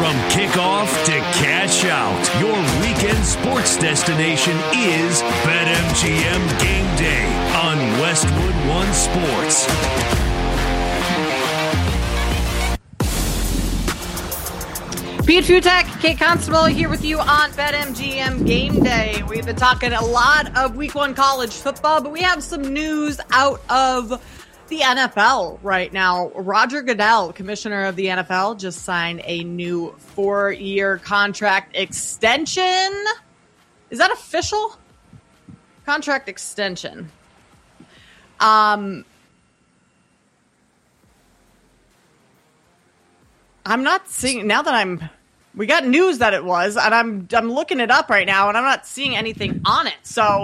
From kickoff to cash out, your weekend sports destination is BetMGM Game Day on Westwood One Sports. Pete Fiutak, Kate Constable here with you on BetMGM Game Day. We've been talking a lot of Week 1 college football, but we have some news out of the NFL right now. Roger Goodell, commissioner of the NFL, just signed a new 4-year contract extension. Is that official? Contract extension. I'm not seeing, now that we got news that it was, and I'm looking it up right now, and I'm not seeing anything on it. So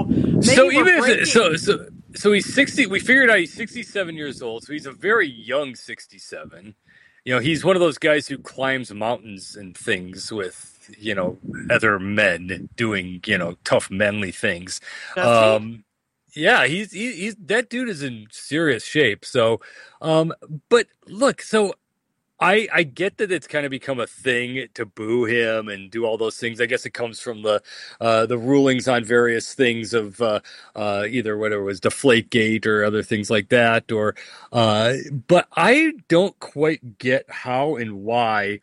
he's 60. We figured out he's 67 years old, so he's a very young 67. You know, he's one of those guys who climbs mountains and things with, you know, other men doing, you know, tough manly things. Yeah, he's that dude is in serious shape. So, but look, so I get that it's kind of become a thing to boo him and do all those things. I guess it comes from the rulings on various things of either whether it was Deflategate or other things like that. Or, but I don't quite get how and why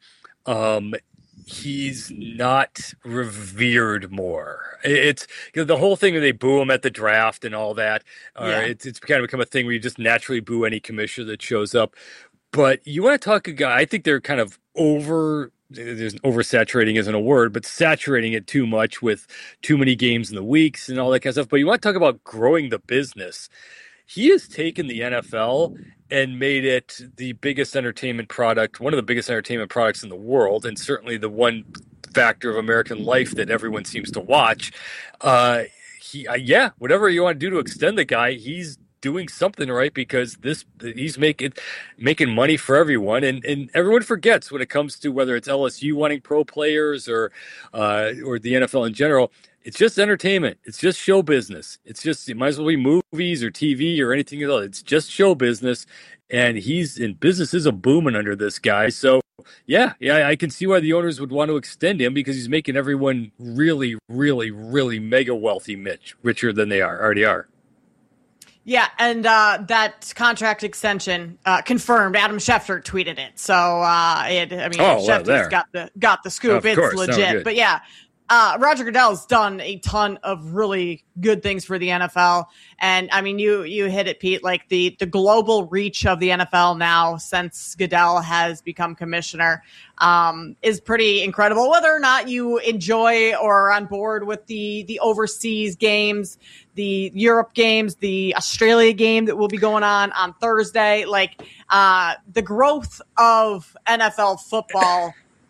he's not revered more. It's the whole thing that they boo him at the draft and all that. It's kind of become a thing where you just naturally boo any commissioner that shows up. But you want to talk a guy, I think they're kind of oversaturating isn't a word, but saturating it too much with too many games in the weeks and all that kind of stuff. But you want to talk about growing the business. He has taken the NFL and made it the biggest entertainment product, one of the biggest entertainment products in the world, and certainly the one factor of American life that everyone seems to watch. Whatever you want to do to extend the guy, he's doing something right, because he's making money for everyone, and everyone forgets when it comes to whether it's LSU wanting pro players or the NFL in general. It's just entertainment. It's just show business. It's just, it might as well be movies or TV or anything else. It's just show business, and business is a booming under this guy. So yeah, I can see why the owners would want to extend him, because he's making everyone really, really, really mega wealthy, richer than they already are. Yeah, and that contract extension confirmed. Adam Schefter tweeted it, so Schefter's got the scoop. It's legit, but yeah. Roger Goodell's done a ton of really good things for the NFL. And I mean, you hit it, Pete, like the global reach of the NFL now since Goodell has become commissioner is pretty incredible. Whether or not you enjoy or are on board with the overseas games, the Europe games, the Australia game that will be going on Thursday, like the growth of NFL football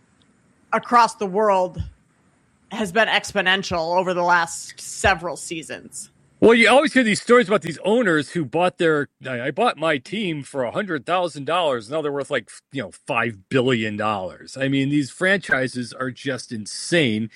across the world has been exponential over the last several seasons. Well, you always hear these stories about these owners who I bought my team for $100,000. Now they're worth $5 billion. I mean, these franchises are just insane.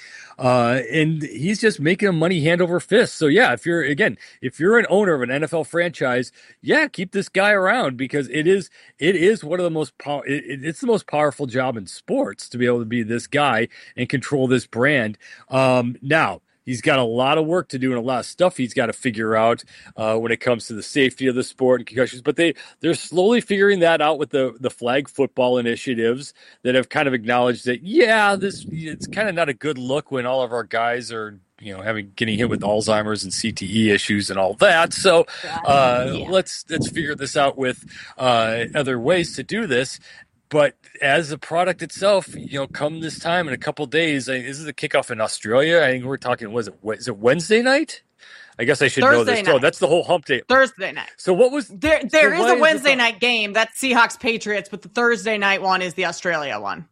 And he's just making money hand over fist. So yeah, if you're an owner of an NFL franchise, keep this guy around, because it is one of the most it's the most powerful job in sports to be able to be this guy and control this brand. Now, he's got a lot of work to do and a lot of stuff he's got to figure out when it comes to the safety of the sport and concussions. But they're slowly figuring that out with the flag football initiatives that have kind of acknowledged that, it's kind of not a good look when all of our guys are, getting hit with Alzheimer's and CTE issues and all that. So let's figure this out with other ways to do this. But as a product itself, come this time in a couple of days, this is the kickoff in Australia. I think we're talking, is it Wednesday night? I guess I should know this. Oh, that's the whole hump day. Thursday night. So what was... There is a Wednesday night game. That's Seahawks-Patriots, but the Thursday night one is the Australia one.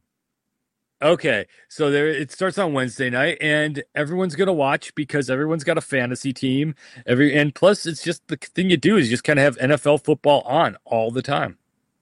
Okay, so it starts on Wednesday night, and everyone's going to watch because everyone's got a fantasy team. And plus, it's just the thing you do is just kind of have NFL football on all the time.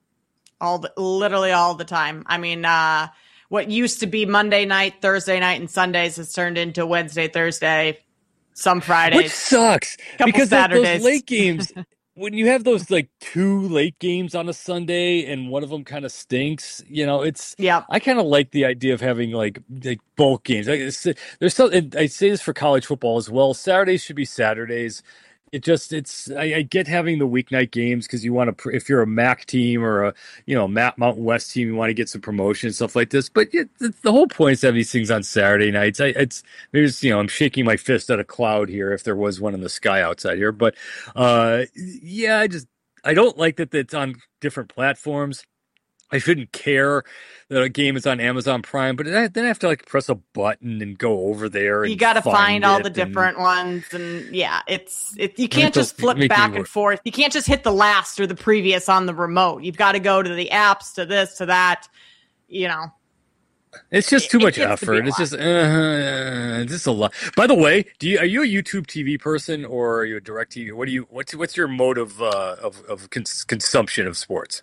Literally all the time. I mean, what used to be Monday night, Thursday night, and Sundays has turned into Wednesday, Thursday, some Fridays. Which sucks, because those late games, when you have those like 2 late games on a Sunday and one of them kind of stinks, I kind of like the idea of having like bulk games. There's I say this for college football as well. Saturdays should be Saturdays. I get having the weeknight games because you want to, if you're a MAC team or a Mountain West team, you want to get some promotion and stuff like this. But the whole point is to have these things on Saturday nights. I'm shaking my fist at a cloud here if there was one in the sky outside here. But I don't like that it's on different platforms. I shouldn't care that a game is on Amazon Prime, but then I have to like press a button and go over there. You got to find all the different ones, and you can't just flip back and forth. You can't just hit the last or the previous on the remote. You've got to go to the apps, to this, to that. It's just too much effort. It's just a lot. By the way, are you a YouTube TV person or are you a direct TV? What's your mode of consumption of sports?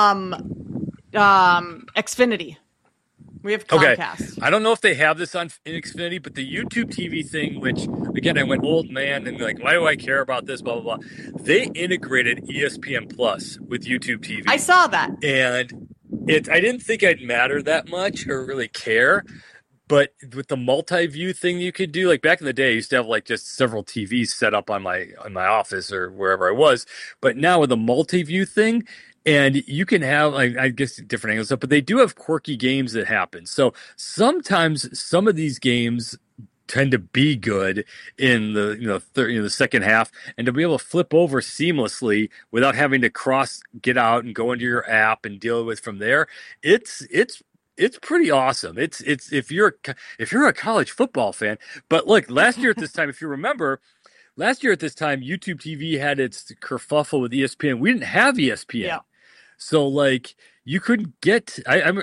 Xfinity. We have Comcast. Okay. I don't know if they have this in Xfinity, but the YouTube TV thing, which again I went old man and like, why do I care about this? Blah blah blah. They integrated ESPN Plus with YouTube TV. I saw that, and I didn't think I'd matter that much or really care. But with the multi-view thing you could do, like back in the day, I used to have like just several TVs set up on my office or wherever I was. But now with the multi-view thing, and you can have, I guess, different angles, but they do have quirky games that happen. So sometimes some of these games tend to be good in the second half, and to be able to flip over seamlessly without having to get out and go into your app and deal with from there. It's pretty awesome. It's if you're a college football fan. But look, last year at this time, if you remember. Last year at this time, YouTube TV had its kerfuffle with ESPN. We didn't have ESPN. Yeah. So like you couldn't get.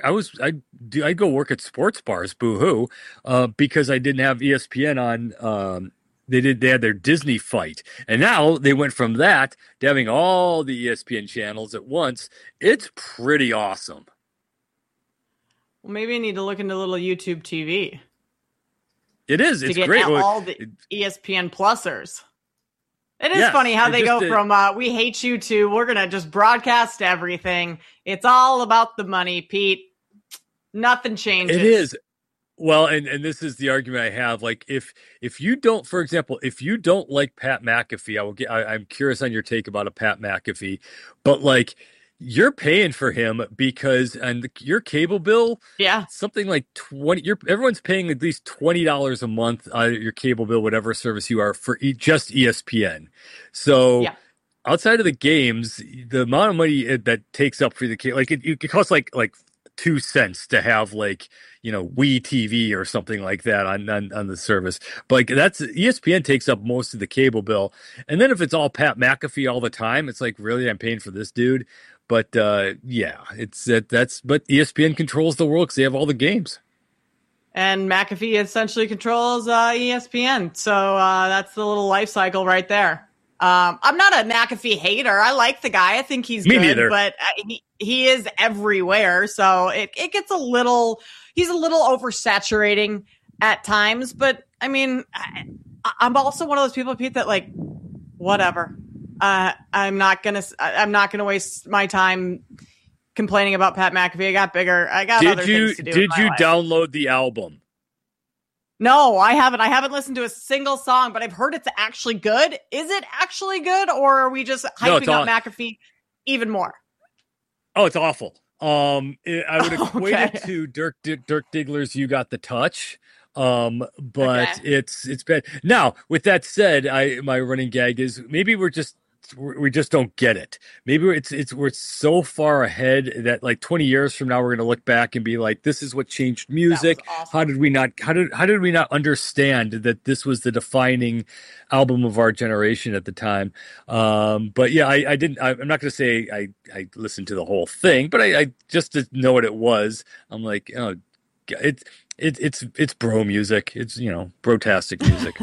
I'd go work at sports bars, boo-hoo, because I didn't have ESPN on. They had their Disney fight, and now they went from that to having all the ESPN channels at once. It's pretty awesome. Well, maybe I need to look into a little YouTube TV. It is. It's great. All the ESPN Plusers. It is funny how they go from we hate you to we're going to just broadcast everything. It's all about the money, Pete. Nothing changes. It is. Well, and this is the argument I have. Like if you don't, for example, if you don't like Pat McAfee, I'm curious on your take about a Pat McAfee, but like you're paying for him because your cable bill, something like 20. Everyone's paying at least $20 a month your cable bill, whatever service you are for just ESPN. So outside of the games, the amount of money that takes up for the cable, like it costs like 2 cents to have like Wii TV or something like that on the service. But like that's ESPN takes up most of the cable bill, and then if it's all Pat McAfee all the time, it's like really I'm paying for this dude. But but ESPN controls the world because they have all the games. And McAfee essentially controls ESPN. So that's the little life cycle right there. I'm not a McAfee hater. I like the guy. I think he's good, neither. But he is everywhere. So it gets he's a little oversaturating at times. But I mean, I'm also one of those people, Pete, that like, whatever. I'm not gonna waste my time complaining about Pat McAfee. I got other things to do. Did you download the album? No, I haven't. I haven't listened to a single song, but I've heard it's actually good. Is it actually good, or are we just hyping up McAfee even more? Oh, it's awful. I would equate it to Dirk Diggler's "You Got the Touch." But it's bad. Now, with that said, my running gag is maybe we just don't get it. Maybe we're so far ahead that like 20 years from now we're going to look back and be like, this is what changed music. Awesome. How did we not understand that this was the defining album of our generation at the time? But yeah, I'm not going to say I listened to the whole thing, but I just to know what it was. I'm like, oh, it's bro music. It's brotastic music.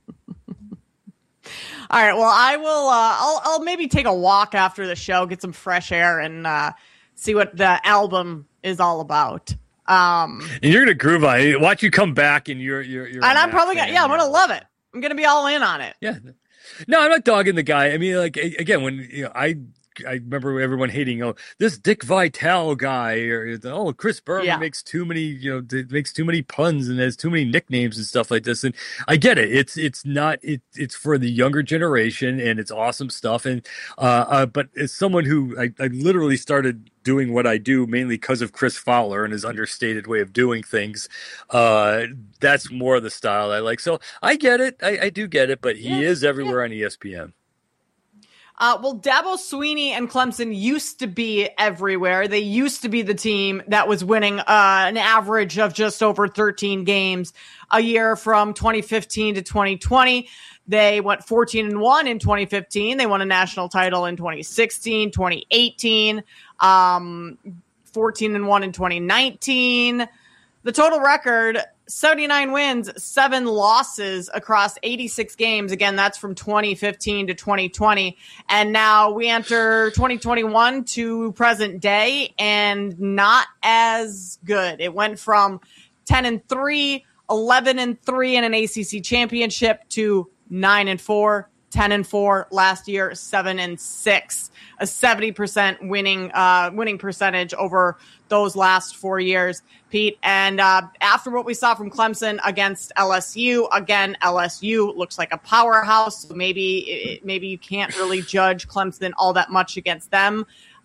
All right. Well, I will. I'll maybe take a walk after the show, get some fresh air, and see what the album is all about. And you're gonna groove on it. Watch you come back, and you're. And I'm probably gonna. Yeah, I'm gonna love it. I'm gonna be all in on it. Yeah. No, I'm not dogging the guy. I mean, like, again, when I remember everyone hating, this Dick Vitale guy, or Chris Berman makes too many, makes too many puns and has too many nicknames and stuff like this. And I get it. It's for the younger generation, and it's awesome stuff. And but as someone who I literally started doing what I do mainly because of Chris Fowler and his understated way of doing things, that's more the style I like. So I get it. I do get it. But he is everywhere on ESPN. Well, Dabo Swinney and Clemson used to be everywhere. They used to be the team that was winning an average of just over 13 games a year from 2015 to 2020. They went 14-1 in 2015. They won a national title in 2016, 2018, 14-1 in 2019. The total record, 79 wins, 7 losses across 86 games. Again, that's from 2015 to 2020. And now we enter 2021 to present day, and not as good. It went from 10-3, 11-3 in an ACC championship to 9-4, 10-4 last year, 7-6, a 70% winning percentage over those last 4 years, Pete. And after what we saw from Clemson against LSU, again, LSU looks like a powerhouse. So maybe you can't really judge Clemson all that much against them.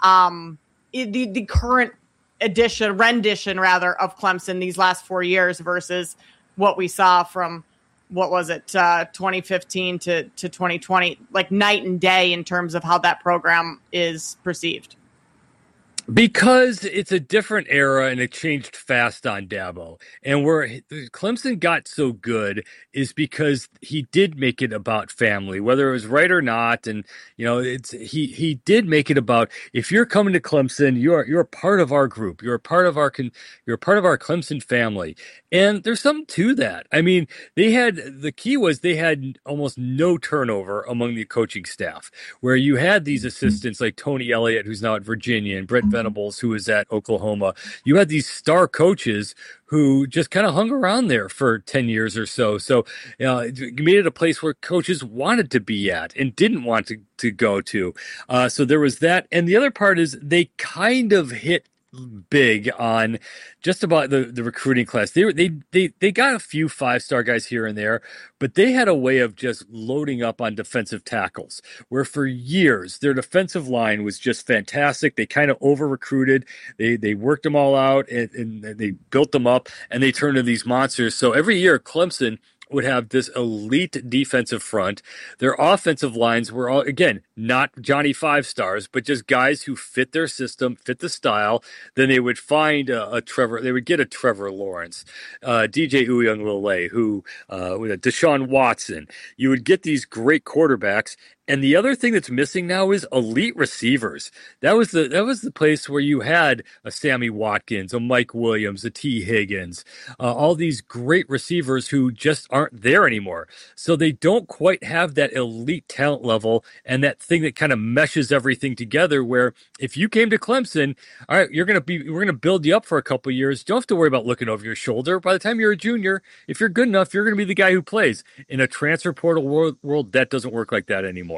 The current rendition of Clemson these last 4 years versus what we saw from, what was it, 2015 to 2020, like night and day in terms of how that program is perceived. Because it's a different era and it changed fast on Dabo. And where Clemson got so good is because he did make it about family, whether it was right or not. And, he did make it about, if you're coming to Clemson, you're part of our group. You're part of our Clemson family. And there's something to that. I mean, the key was they had almost no turnover among the coaching staff, where you had these assistants like Tony Elliott, who's now at Virginia, and Brett Venables, who is at Oklahoma. You had these star coaches who just kind of hung around there for 10 years or so. So it made it a place where coaches wanted to be at and didn't want to go to. So there was that. And the other part is they kind of hit big on just about the recruiting class. They got a few 5-star guys here and there, but they had a way of just loading up on defensive tackles, where for years their defensive line was just fantastic. They kind of over recruited. They worked them all out and they built them up, and they turned into these monsters. So every year Clemson would have this elite defensive front. Their offensive lines were all, again, not Johnny 5-stars, but just guys who fit their system, fit the style. Then they would find they would get a Trevor Lawrence, DJ Uiagalelei, who with Deshaun Watson. You would get these great quarterbacks. And the other thing that's missing now is elite receivers. That was the place where you had a Sammy Watkins, a Mike Williams, a T. Higgins, all these great receivers who just aren't there anymore. So they don't quite have that elite talent level and that thing that kind of meshes everything together, where if you came to Clemson, all right, we're going to build you up for a couple of years. Don't have to worry about looking over your shoulder. By the time you're a junior, if you're good enough, you're going to be the guy who plays. In a transfer portal world, that doesn't work like that anymore.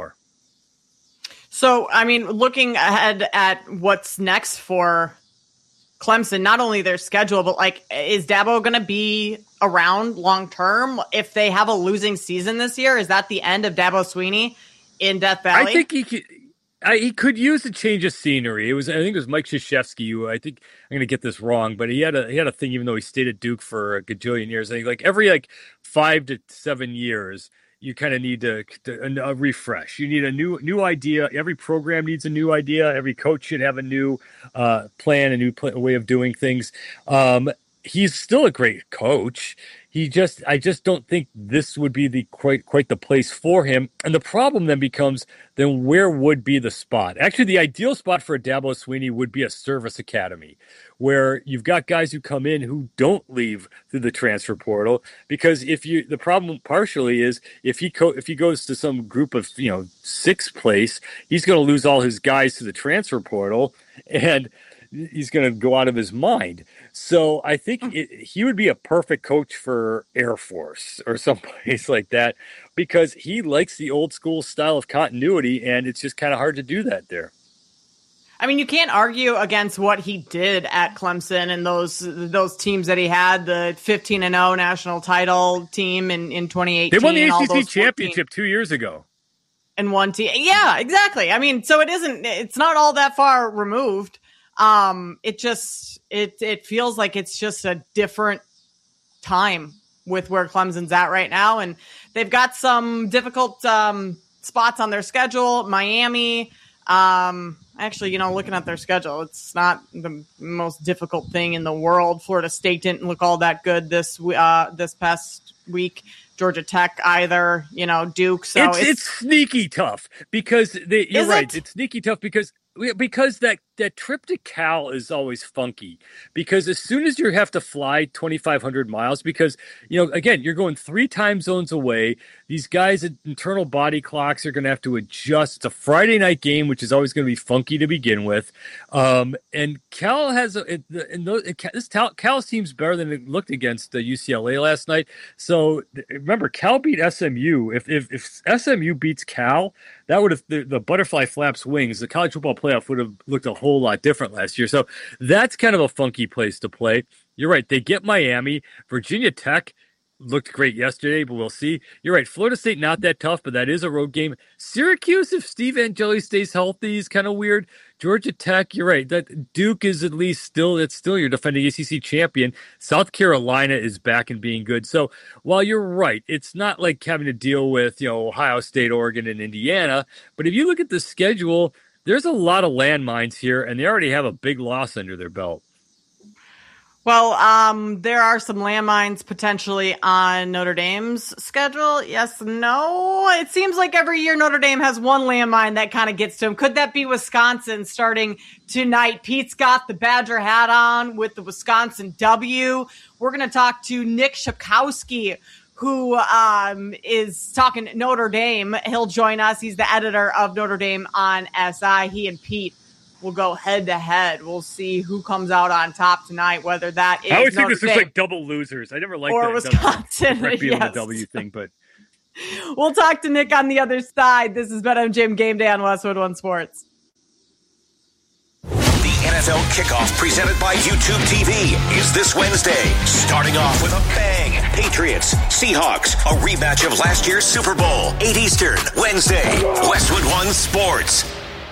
So, I mean, looking ahead at what's next for Clemson, not only their schedule, but is Dabo going to be around long term? If they have a losing season this year, is that the end of Dabo Swinney in Death Valley? I think he could use a change of scenery. I think it was Mike Krzyzewski who, I think I'm going to get this wrong, but he had a thing, even though he stayed at Duke for a gajillion years. I think every 5 to 7 years, you kind of need a refresh. You need a new idea. Every program needs a new idea. Every coach should have a new plan, a new way of doing things. He's still a great coach. I just don't think this would be quite the place for him. And the problem then becomes, then where would be the spot? Actually, the ideal spot for a Dabo Swinney would be a service academy, where you've got guys who come in who don't leave through the transfer portal. Because the problem partially is if he goes to some group of 6th place, he's going to lose all his guys to the transfer portal. And he's going to go out of his mind. So I think he would be a perfect coach for Air Force or someplace like that, because he likes the old school style of continuity, and it's just kind of hard to do that there. I mean, you can't argue against what he did at Clemson and those teams that he had, the 15-0 national title team in 2018. They won the ACC championship 2 years ago. And one team. Yeah, exactly. I mean, so it's not all that far removed. It feels like it's just a different time with where Clemson's at right now. And they've got some difficult spots on their schedule. Miami, actually, looking at their schedule, it's not the most difficult thing in the world. Florida State didn't look all that good this past week. Georgia Tech either, Duke. So it's sneaky tough because you're right. It's sneaky tough because that trip to Cal is always funky, because as soon as you have to fly 2,500 miles, because, again, you're going 3 time zones away. These guys' internal body clocks are going to have to adjust. It's a Friday night game, which is always going to be funky to begin with. And Cal has Cal seems better than it looked against UCLA last night. So remember, Cal beat SMU. If SMU beats Cal, that would have the butterfly flaps wings. The college football playoff would have looked a whole lot different last year. So that's kind of a funky place to play. You're right. They get Miami. Virginia Tech looked great yesterday, but we'll see. You're right. Florida State, not that tough, but that is a road game. Syracuse, if Steve Angeli stays healthy, is kind of weird. Georgia Tech, you're right. That Duke is at least still your defending ACC champion. South Carolina is back and being good. So while you're right, it's not like having to deal with, Ohio State, Oregon, and Indiana. But if you look at the schedule, there's a lot of landmines here, and they already have a big loss under their belt. Well, there are some landmines potentially on Notre Dame's schedule. Yes, no. It seems like every year Notre Dame has one landmine that kind of gets to them. Could that be Wisconsin starting tonight? Pete's got the Badger hat on with the Wisconsin W. We're going to talk to Nick Shapkowski, who is talking Notre Dame. He'll join us. He's the editor of Notre Dame on SI. He and Pete will go head to head. We'll see who comes out on top tonight, whether that is I always think Notre this Dame is like double losers. I never liked or that. Wisconsin. Yes. The W thing, but we'll talk to Nick on the other side. This is BetMGM Game Day on Westwood One Sports. NFL Kickoff presented by YouTube TV is this Wednesday. Starting off with a bang. Patriots, Seahawks, a rematch of last year's Super Bowl. 8 Eastern, Wednesday. Westwood One Sports.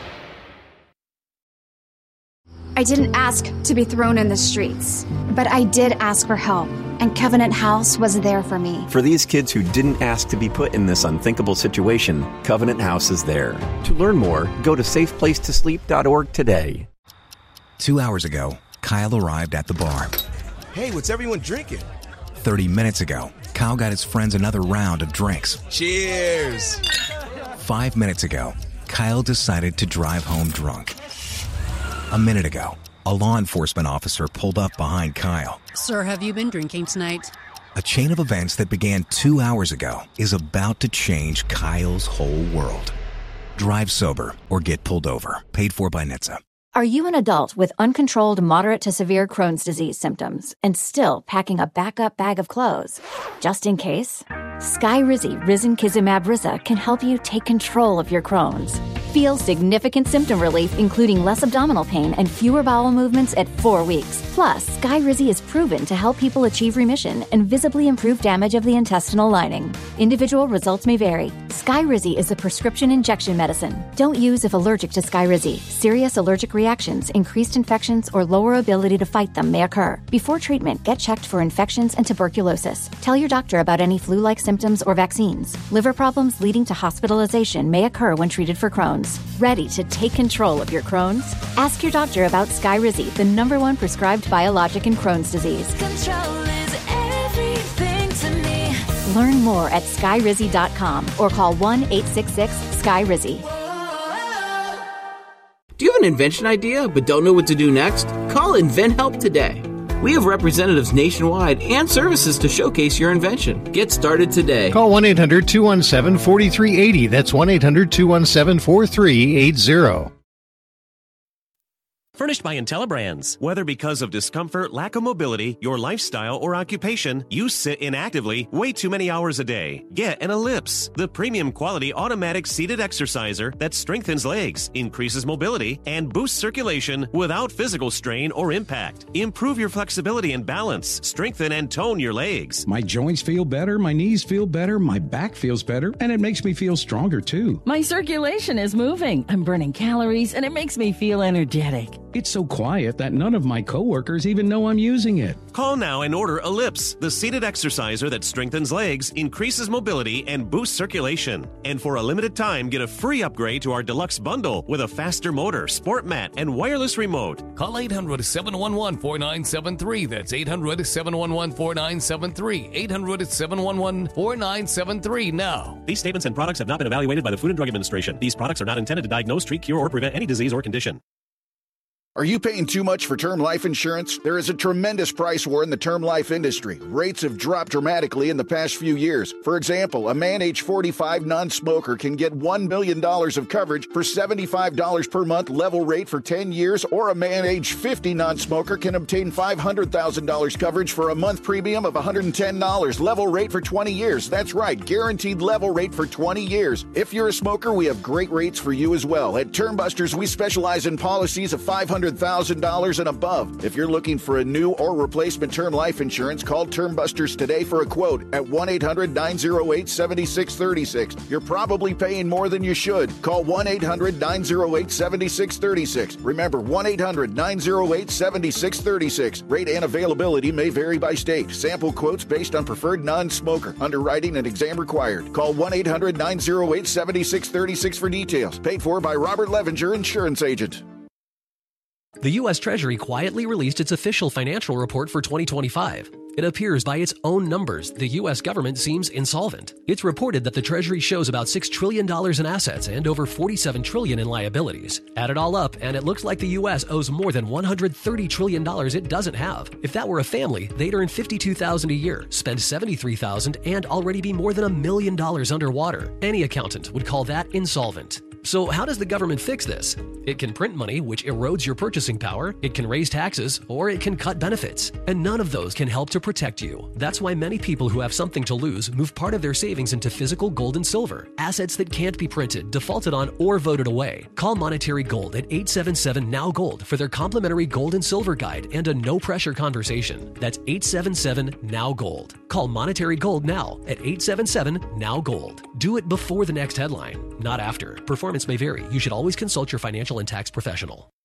I didn't ask to be thrown in the streets, but I did ask for help, and Covenant House was there for me. For these kids who didn't ask to be put in this unthinkable situation, Covenant House is there. To learn more, go to safeplacetosleep.org today. 2 hours ago, Kyle arrived at the bar. Hey, what's everyone drinking? 30 minutes ago, Kyle got his friends another round of drinks. Cheers! 5 minutes ago, Kyle decided to drive home drunk. A minute ago, a law enforcement officer pulled up behind Kyle. Sir, have you been drinking tonight? A chain of events that began 2 hours ago is about to change Kyle's whole world. Drive sober or get pulled over. Paid for by NHTSA. Are you an adult with uncontrolled moderate to severe Crohn's disease symptoms and still packing a backup bag of clothes? Just in case? Skyrizi Risankizumab Rizza can help you take control of your Crohn's. Feel significant symptom relief, including less abdominal pain and fewer bowel movements at 4 weeks. Plus, Skyrizi is proven to help people achieve remission and visibly improve damage of the intestinal lining. Individual results may vary. Skyrizi is a prescription injection medicine. Don't use if allergic to Skyrizi. Serious allergic reactions, increased infections, or lower ability to fight them may occur. Before treatment, get checked for infections and tuberculosis. Tell your doctor about any flu-like symptoms or vaccines. Liver problems leading to hospitalization may occur when treated for Crohn's. Ready to take control of your Crohn's? Ask your doctor about Skyrizi, the #1 prescribed biologic in Crohn's disease. Control is everything to me. Learn more at skyrizi.com or call 1-866-SKYRIZI. Do you have an invention idea but don't know what to do next? Call InventHelp today. We have representatives nationwide and services to showcase your invention. Get started today. Call 1-800-217-4380. That's 1-800-217-4380. furnished by IntelliBrands. Whether because of discomfort, lack of mobility, your lifestyle, or occupation, you sit inactively way too many hours a day. Get an Ellipse, the premium quality automatic seated exerciser that strengthens legs, increases mobility, and boosts circulation without physical strain or impact. Improve your flexibility and balance, strengthen and tone your legs. My joints feel better, my knees feel better, my back feels better, and it makes me feel stronger too. My circulation is moving. I'm burning calories, and it makes me feel energetic. It's so quiet that none of my coworkers even know I'm using it. Call now and order Ellipse, the seated exerciser that strengthens legs, increases mobility, and boosts circulation. And for a limited time, get a free upgrade to our deluxe bundle with a faster motor, sport mat, and wireless remote. Call 800-711-4973. That's 800-711-4973. 800-711-4973 now. These statements and products have not been evaluated by the Food and Drug Administration. These products are not intended to diagnose, treat, cure, or prevent any disease or condition. Are you paying too much for term life insurance? There is a tremendous price war in the term life industry. Rates have dropped dramatically in the past few years. For example, a man age 45 non-smoker can get $1 million of coverage for $75 per month level rate for 10 years, or a man age 50 non-smoker can obtain $500,000 coverage for a month premium of $110 level rate for 20 years. That's right, guaranteed level rate for 20 years. If you're a smoker, we have great rates for you as well. At Termbusters, we specialize in policies of $500,000 and above. If you're looking for a new or replacement term life insurance, call Termbusters today for a quote at 1-800-908-7636. You're probably paying more than you should. Call 1-800-908-7636. Remember, 1-800-908-7636. Rate and availability may vary by state. Sample quotes based on preferred non-smoker. Underwriting and exam required. Call 1-800-908-7636 for details. Paid for by Robert Levenger, insurance agent. The U.S. Treasury quietly released its official financial report for 2025. It appears by its own numbers the U.S. government seems insolvent. It's reported that the Treasury shows about $6 trillion in assets and over $47 trillion in liabilities. Add it all up, and it looks like the U.S. owes more than $130 trillion it doesn't have. If that were a family, they'd earn $52,000 a year, spend $73,000, and already be more than $1 million underwater. Any accountant would call that insolvent. So how does the government fix this? It can print money, which erodes your purchasing power, it can raise taxes, or it can cut benefits. And none of those can help to protect you. That's why many people who have something to lose move part of their savings into physical gold and silver, assets that can't be printed, defaulted on, or voted away. Call Monetary Gold at 877-NOW-GOLD for their complimentary gold and silver guide and a no-pressure conversation. That's 877-NOW-GOLD. Call Monetary Gold now at 877-NOW-GOLD. Do it before the next headline, not after. Performance may vary. You should always consult your financial and tax professional.